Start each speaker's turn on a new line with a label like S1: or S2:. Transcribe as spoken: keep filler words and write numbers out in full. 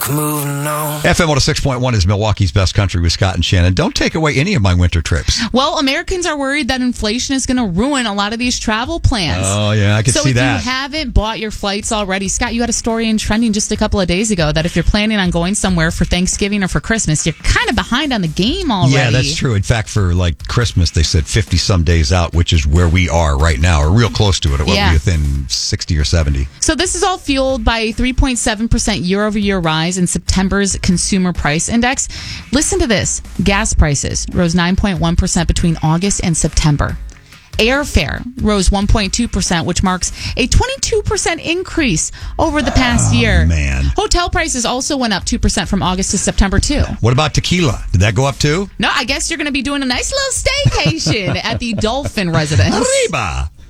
S1: Moving on.
S2: F M one oh six point one is Milwaukee's best country with Scott and Shannon. Don't take away any of my winter trips.
S3: Well, Americans are worried that inflation is going to ruin a lot of these travel plans.
S2: Oh, yeah, I can
S3: so
S2: see that.
S3: So if you haven't bought your flights already, Scott, you had a story in Trending just a couple of days ago that if you're planning on going somewhere for Thanksgiving or for Christmas, you're kind of behind on the game already.
S2: Yeah, that's true. In fact, for like Christmas, they said fifty-some days out, which is where we are right now, or real close to it. It will
S3: Yeah.
S2: be within sixty or seventy.
S3: So this is all fueled by a three point seven percent year-over-year rise in September's Consumer Price Index. Listen to this. Gas prices rose nine point one percent between August and September. Airfare rose one point two percent, which marks a twenty-two percent increase over the past
S2: oh,
S3: year.
S2: Man.
S3: Hotel prices also went up two percent from August to September, too.
S2: What about tequila? Did that go up, too?
S3: No, I guess you're going to be doing a nice little staycation at the Dolphin residence.
S2: Arriba!